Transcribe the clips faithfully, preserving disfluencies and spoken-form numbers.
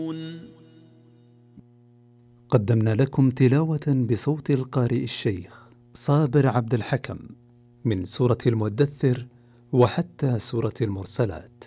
قدمنا لكم تلاوة بصوت القارئ الشيخ صابر عبد الحكم من سورة المدثر وحتى سورة المرسلات.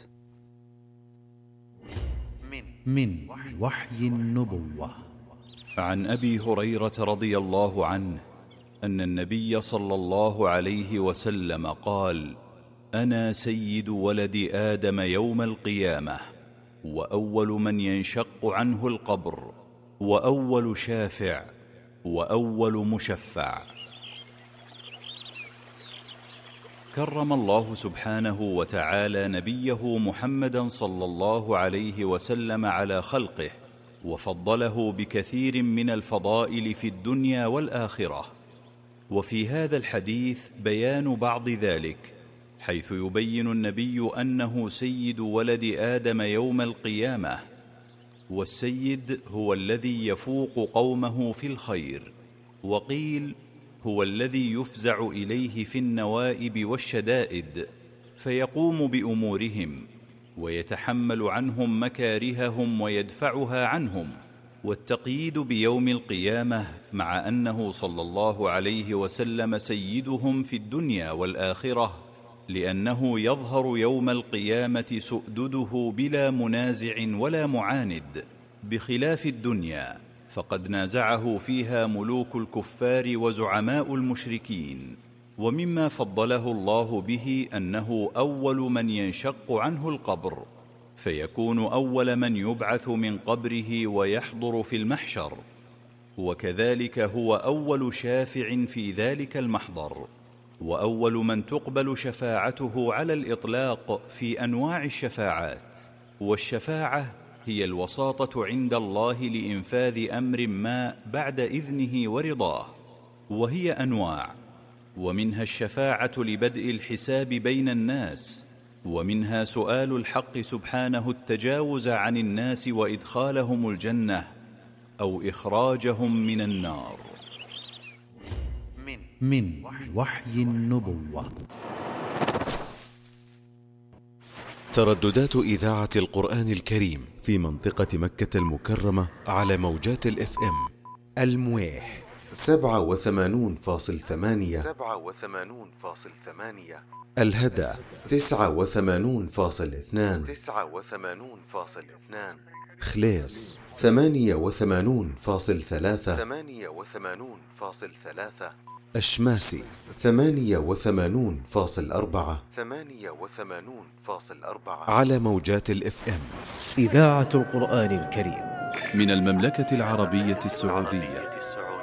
من وحي النبوة. عن أبي هريرة رضي الله عنه أن النبي صلى الله عليه وسلم قال: أنا سيد ولد آدم يوم القيامة، وأول من ينشق عنه القبر، وأول شافع، وأول مشفع. كرم الله سبحانه وتعالى نبيه محمدا صلى الله عليه وسلم على خلقه، وفضله بكثير من الفضائل في الدنيا والآخرة. وفي هذا الحديث بيان بعض ذلك، حيث يبين النبي أنه سيد ولد آدم يوم القيامة، والسيد هو الذي يفوق قومه في الخير، وقيل هو الذي يفزع إليه في النوائب والشدائد فيقوم بأمورهم ويتحمل عنهم مكارههم ويدفعها عنهم. والتقييد بيوم القيامة مع أنه صلى الله عليه وسلم سيدهم في الدنيا والآخرة، لأنه يظهر يوم القيامة سؤدده بلا منازع ولا معاند، بخلاف الدنيا فقد نازعه فيها ملوك الكفار وزعماء المشركين. ومما فضله الله به أنه أول من ينشق عنه القبر، فيكون أول من يبعث من قبره ويحضر في المحشر، وكذلك هو أول شافع في ذلك المحضر، وأول من تقبل شفاعته على الإطلاق في أنواع الشفاعات. والشفاعة هي الوساطة عند الله لإنفاذ أمر ما بعد إذنه ورضاه، وهي أنواع، ومنها الشفاعة لبدء الحساب بين الناس، ومنها سؤال الحق سبحانه التجاوز عن الناس وإدخالهم الجنة أو إخراجهم من النار. من وحي النبوة. ترددات إذاعة القرآن الكريم في منطقة مكة المكرمة على موجات الاف ام: المويح سبعة وثمانون فاصل ثمانية، سبعة وثمانون فاصل ثمانية، الهدى تسعة وثمانون فاصل اثنان، تسعة وثمانون فاصل اثنان، خليص ثمانية وثمانون فاصل ثلاثة، ثمانية وثمانون فاصل ثلاثة، أشماسي ثمانية وثمانون فاصل أربعة، ثمانية وثمانون فاصل أربعة، على موجات الاف ام. إذاعة القرآن الكريم من المملكة العربية السعودية.